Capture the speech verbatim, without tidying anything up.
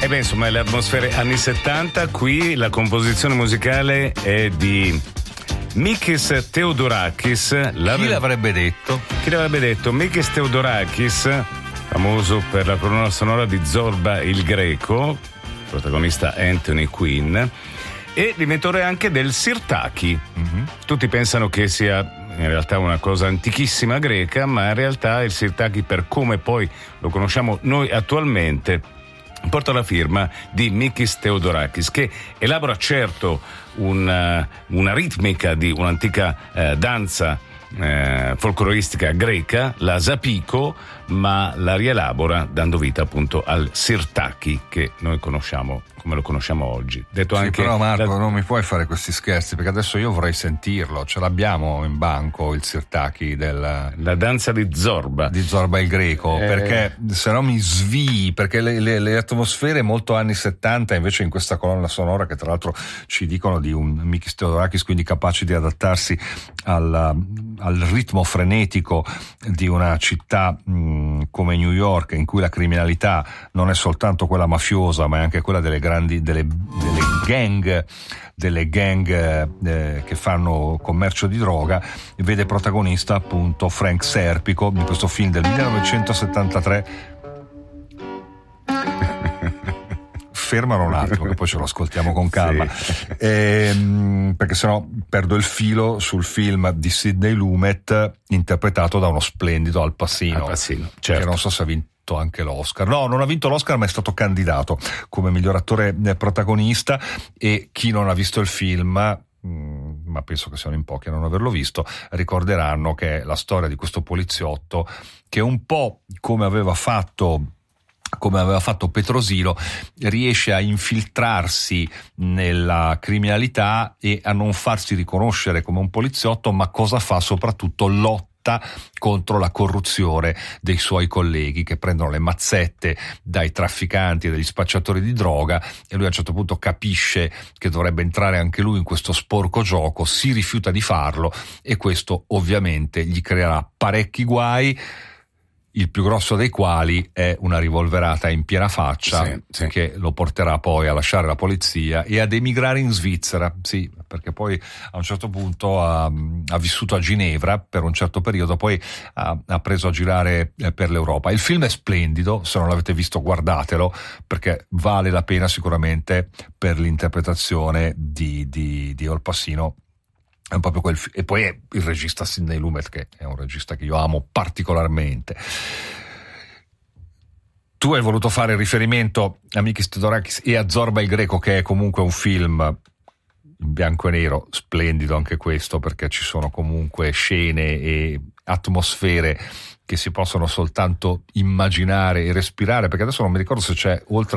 E beh, insomma, le atmosfere anni settanta. Qui la composizione musicale è di Mikis Theodorakis. Chi l'avrebbe detto? Chi l'avrebbe detto? Mikis Theodorakis, famoso per la colonna sonora di Zorba il Greco, protagonista Anthony Quinn, e l'inventore anche del sirtaki. Mm-hmm. Tutti pensano che sia in realtà una cosa antichissima greca, ma in realtà il sirtaki, per come poi lo conosciamo noi attualmente, porta la firma di Mikis Theodorakis, che elabora certo una, una ritmica di un'antica eh, danza eh, folcloristica greca, la zapiko, ma la rielabora dando vita appunto al sirtaki che noi conosciamo come lo conosciamo oggi. Detto sì, anche però Marco la... non mi puoi fare questi scherzi, perché adesso io vorrei sentirlo. Ce l'abbiamo in banco il sirtaki del la danza di Zorba di Zorba il Greco, eh... perché se no mi svii, perché le, le, le atmosfere molto anni settanta, invece in questa colonna sonora, che tra l'altro ci dicono di un Mikis Theodorakis, quindi capace di adattarsi al, al ritmo frenetico di una città mh, come New York, in cui la criminalità non è soltanto quella mafiosa ma è anche quella delle grandi delle, delle gang delle gang eh, che fanno commercio di droga, vede protagonista appunto Frank Serpico in questo film del millenovecentosettantatré. Fermalo un attimo che poi ce lo ascoltiamo con calma. Sì. ehm, perché sennò perdo il filo sul film di Sidney Lumet interpretato da uno splendido Al Pacino, Al Pacino, certo. Che non so se ha vinto anche l'Oscar. No, non ha vinto l'Oscar, ma è stato candidato come miglior attore protagonista, e chi non ha visto il film, mh, ma penso che siano in pochi a non averlo visto, ricorderanno che è la storia di questo poliziotto che, un po' come aveva fatto come aveva fatto Petrosino, riesce a infiltrarsi nella criminalità e a non farsi riconoscere come un poliziotto, ma cosa fa? Soprattutto lotta contro la corruzione dei suoi colleghi, che prendono le mazzette dai trafficanti e dagli spacciatori di droga, e lui a un certo punto capisce che dovrebbe entrare anche lui in questo sporco gioco, si rifiuta di farlo, e questo ovviamente gli creerà parecchi guai, il più grosso dei quali è una rivolverata in piena faccia, sì, sì. che lo porterà poi a lasciare la polizia e ad emigrare in Svizzera, sì, perché poi a un certo punto ha, ha vissuto a Ginevra per un certo periodo, poi ha, ha preso a girare per l'Europa. Il film è splendido, se non l'avete visto guardatelo, perché vale la pena sicuramente per l'interpretazione di, di, di Al Pacino. È proprio quel fi- e poi è il regista Sidney Lumet, che è un regista che io amo particolarmente. Tu hai voluto fare riferimento a Mikis Theodorakis e a Zorba il Greco, che è comunque un film in bianco e nero splendido anche questo, perché ci sono comunque scene e atmosfere che si possono soltanto immaginare e respirare, perché adesso non mi ricordo se c'è, oltre